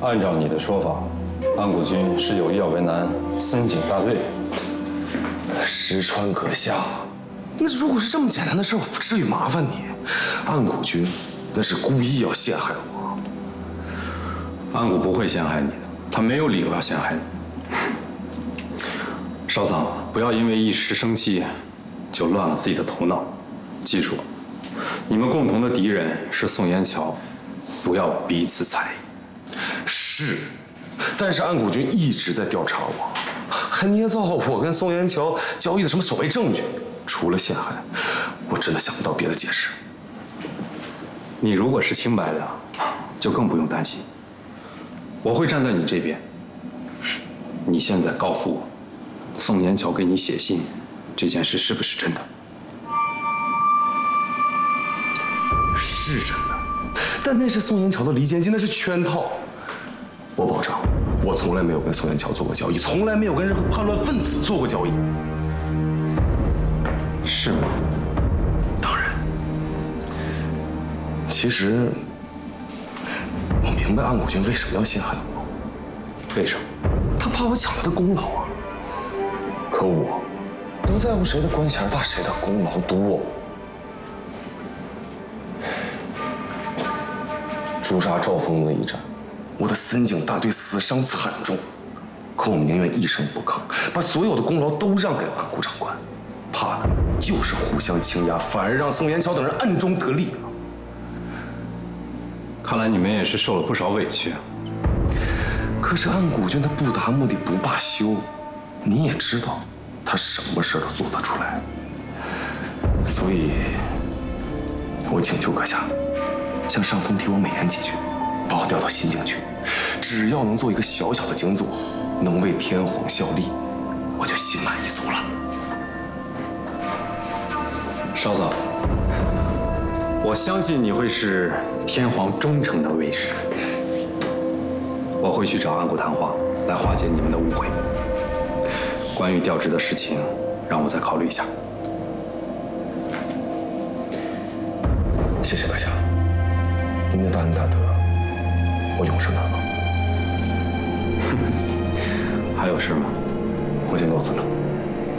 按照你的说法，安谷君是有意要为难森警大队。 石川阁下，那如果是这么简单的事，我不至于麻烦你。安谷君那是故意要陷害我。 安谷不会陷害你的，他没有理由要陷害你。少桑，不要因为一时生气，就乱了自己的头脑。记住，你们共同的敌人是宋延桥，不要彼此猜疑。 是，但是安谷君一直在调查我，还捏造我跟宋延桥交易的什么所谓证据。除了陷害，我真的想不到别的解释。 你如果是清白的，就更不用担心，我会站在你这边。你现在告诉我，宋延桥给你写信这件事是不是真的？ 是真的，但那是宋延桥的离间计，那是圈套。我保证，我从来没有跟宋延桥做过交易，从来没有跟任何叛乱分子做过交易。 是吗？ 当然。其实，我明白安谷君为什么要陷害我。 为什么？ 他怕我抢他的功劳啊。可我不在乎谁的官衔大，谁的功劳多。诛杀赵疯子一战，我的森警大队死伤惨重，可我们宁愿一声不吭，把所有的功劳都让给了安谷长官，怕的就是互相倾轧，反而让宋延桥等人暗中得利了。 看来你们也是受了不少委屈啊。 可是安谷君他不达目的不罢休，你也知道，他什么事都做得出来。所以，我请求阁下，向上峰替我美言几句，把我调到新警去。只要能做一个小小的警佐，能为天皇效力，我就心满意足了。 少佐，我相信你会是天皇忠诚的卫士。我会去找安谷谈话，来化解你们的误会。关于调职的事情，让我再考虑一下。 谢谢阁下，您的大恩大德，我永生难忘。 还有事吗？ 我先告辞了。